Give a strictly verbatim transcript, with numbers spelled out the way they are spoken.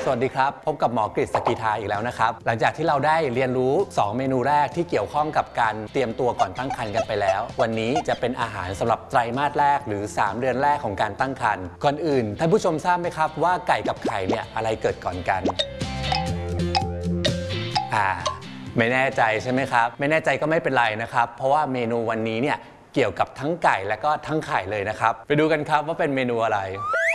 สวัสดีครับพบกับหมอกฤษ สกีทาอีกแล้วนะครับหลังจากที่เราได้เรียนรู้สองเมนูแรกที่เกี่ยวข้องกับการเตรียมตัวก่อนตั้งครรภ์กันไปแล้ววันนี้จะเป็นอาหารสำหรับไตรมาสแรกหรือสามเดือนแรกของการตั้งครรภ์ก่อนอื่นท่านผู้ชมทราบไหมครับว่าไก่กับไข่เนี่ยอะไรเกิดก่อนกันอ่าไม่แน่ใจใช่ไหมครับไม่แน่ใจก็ไม่เป็นไรนะครับเพราะว่าเมนูวันนี้เนี่ยเกี่ยวกับทั้งไก่และก็ทั้งไข่เลยนะครับไปดูกันครับว่าเป็นเมนูอะไร